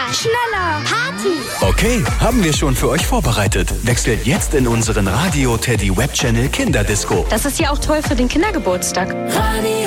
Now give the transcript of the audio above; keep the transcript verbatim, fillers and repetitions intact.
Schneller! Party! Okay, haben wir schon für euch vorbereitet. Wechselt jetzt in unseren Radio Teddy Web Channel Kinderdisco. Das ist ja auch toll für den Kindergeburtstag. Radio